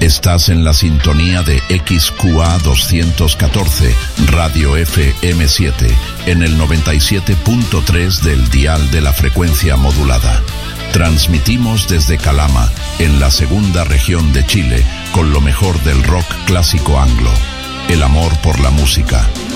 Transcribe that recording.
Estás en la sintonía de XQA 214, Radio FM7, en el 97.3 del dial de la frecuencia modulada. Transmitimos desde Calama, en la segunda región de Chile, con lo mejor del rock clásico anglo. El amor por la música,